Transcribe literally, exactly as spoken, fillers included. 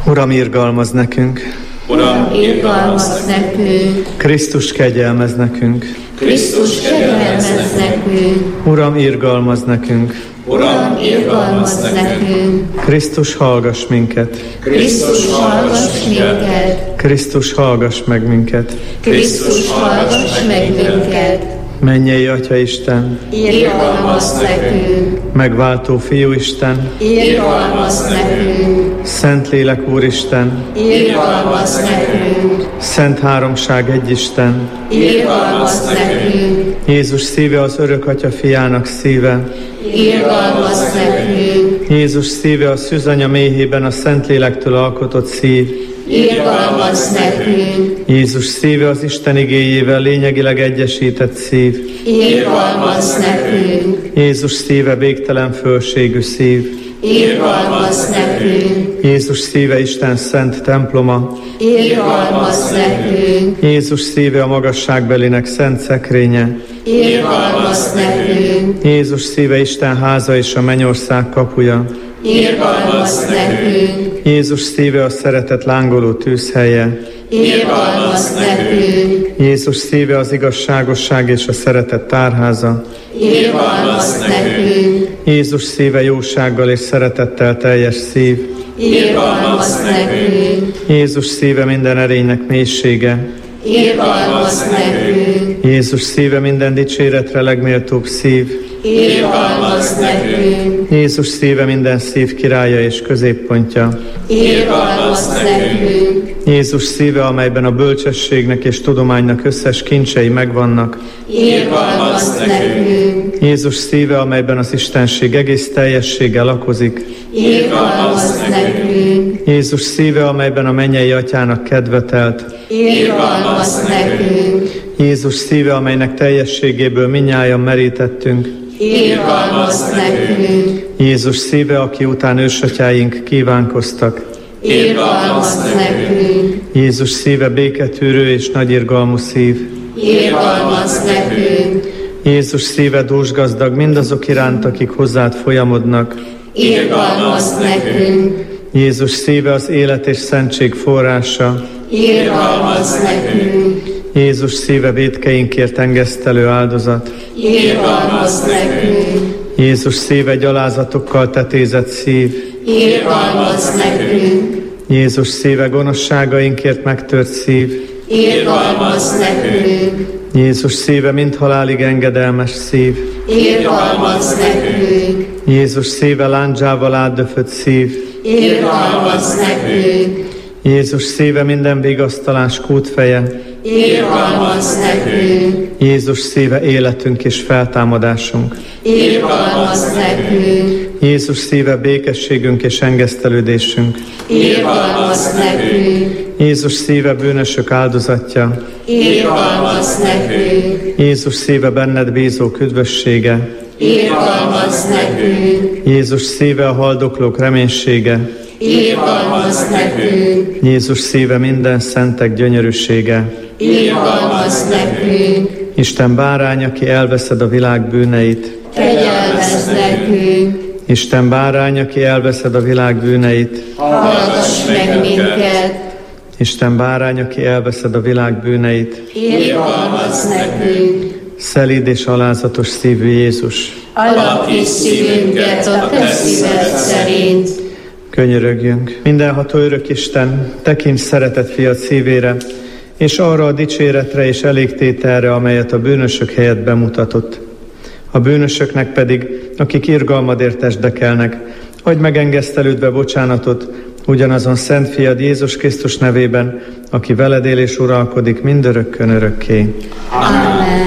Uram, irgalmaz nekünk! Uram, irgalmaz nekünk! Krisztus, kegyelmez nekünk! Krisztus, kegyelmez nekünk! Uram, irgalmaz nekünk! Uram, irgalmaz nekünk! Krisztus, hallgass minket! Krisztus, hallgass minket! Krisztus, hallgass meg minket! Krisztus, hallgass meg minket! Mennyei Atya Isten! Irgalmaz nekünk! Megváltó Fiú Isten! Irgalmaz nekünk! Szentlélek Úristen! Irgalmaz nekünk! Szent Háromság Egyisten! Irgalmaz nekünk! Jézus szíve az örök Atya Fiának szíve! Irgalmaz nekünk! Jézus szíve a szűzanya méhében a Szentlélektől alkotott szív! Irgalmaz nekünk! Jézus szíve az Isten igéjével lényegileg egyesített szív! Irgalmaz nekünk! Jézus szíve végtelen fölségű szív! Irgalmaz nekünk! Jézus szíve Isten szent temploma! Irgalmaz nekünk! Jézus szíve a magasságbelinek szent szekrénye! Irgalmaz nekünk! Jézus szíve Isten háza és a mennyország kapuja! Irgalmaz nekünk! Jézus szíve a szeretet lángoló tűzhelye! Irgalmaz nekünk! Jézus szíve az igazságosság és a szeretet tárháza! Irgalmaz nekünk! Jézus szíve jósággal és szeretettel teljes szív! Irgalmaz nekünk! Jézus szíve minden erénynek mélysége! Irgalmaz nekünk! Jézus szíve minden dicséretre legméltóbb szív! Irgalmaz nekünk! Jézus szíve minden szív királya és középpontja! Irgalmaz nekünk! Jézus szíve, amelyben a bölcsességnek és tudománynak összes kincsei megvannak! Irgalmaz nekünk! Jézus szíve, amelyben az Istenség egész teljessége lakozik! Irgalmaz nekünk! Jézus szíve, amelyben a mennyei Atyának kedve telt! Irgalmaz nekünk! Jézus szíve, amelynek teljességéből minnyájan merítettünk! Irgalmaz nekünk! Jézus szíve, aki után ősatyáink kívánkoztak! Irgalmaz nekünk! Jézus szíve béketűrő és nagyirgalmú szív! Irgalmaz nekünk! Jézus szíve dúsgazdag mindazok iránt, akik hozzád folyamodnak! Irgalmaz nekünk! Jézus szíve az élet és szentség forrása! Irgalmaz nekünk! Jézus szíve vétkeinkért engesztelő áldozat! Irgalmaz nekünk! Jézus szíve gyalázatokkal tetézett szív! Irgalmaz nekünk! Jézus szíve gonoszságainkért megtört szív! Irgalmaz nekünk! Jézus szíve mind halálig engedelmes szív! Irgalmaz nekünk! Jézus szíve lándzsával átdöfött szív! Irgalmaz nekünk! Jézus szíve minden vigasztalás kútfeje! Irgalmaz nekünk! Jézus szíve életünk és feltámadásunk! Irgalmaz nekünk! Jézus szíve békességünk és engesztelődésünk! Irgalmaz nekünk! Jézus szíve bűnösök áldozatja! Irgalmaz nekünk! Jézus szíve benned bízók üdvössége! Irgalmaz nekünk! Jézus szíve a haldoklók reménysége! Irgalmaz nekünk! Jézus szíve minden szentek gyönyörűsége! Irgalmaz nekünk! Isten bárány, aki elveszed a világ bűneit! Kegyelmezz nekünk! Isten bárány, aki elveszed a világ bűneit! Hallgass meg minket! Isten bárány, aki elveszed a világ bűneit! Irgalmazz nekünk! Szelíd és alázatos szívű Jézus! Alakíts szívünket a te szíved szerint! Könyörögjünk! Mindenható örök Isten, tekints szeretett fiad szívére, és arra a dicséretre és elégtételre, amelyet a bűnösök helyett bemutatott. A bűnösöknek pedig, akik irgalmadért esdekelnek, adj megengesztelődve bocsánatot, ugyanazon szent fiad Jézus Krisztus nevében, aki veled él és uralkodik mindörökkön örökké. Amen.